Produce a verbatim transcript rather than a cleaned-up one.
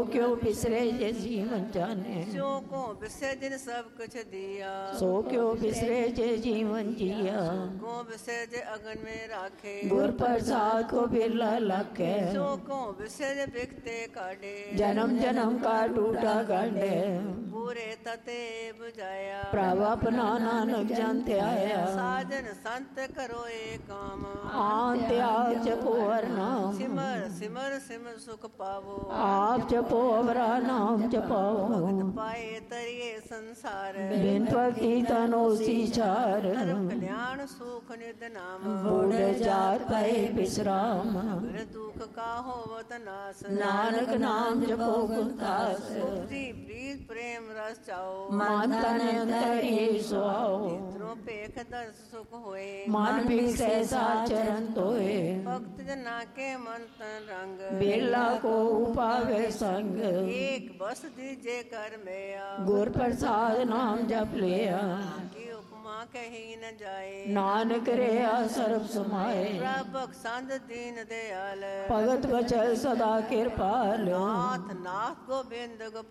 क्यों बिसरे जे जीवन जाने, सो को बिसे जिन सब कुछ दिया, सो क्यों बिसरे जे जीवन जिया। को बिसे जे अगन में राखे, गुर प्रसाद को बिरला लखे, सो को बिसे जे बिकते काटे, जन्म जन्म का टूटा गंढे, पूरे तते बुझाया, प्रभु अपना नानक जानते आया। साजन संत करो एक काम, आन त्याग जपो हर नाम, सिमर सिमर सिमर सुख पावो, आप जपो अवरा नाम जपाओ, पाए तरिए संसार, बिन भक्ति तनो सीचार, धर्म कल्याण सुख निध नाम, बूढ़ जात पाए विश्राम, फिर दुख का होवत नाश, नानक नाम जपो गुणदास, जी प्रीत प्रेम रस चाओ, मन तन अंतर सुहाओ, नेत्रों पेख दर्श सुख होए, मन बिगसे चरण तोए, भक्त जना के मन तन रंग, बिरला को उपावे संग, एक बस दीजे कर मेया, गुर प्रसाद नाम जप लिया, की उपमा कही न जाए, नानक रहा सर्व समाए, प्रभक संत दीन दयाल, भगत बचल सदा कृपाल, नाथ नाथ गोविंद गोपाल।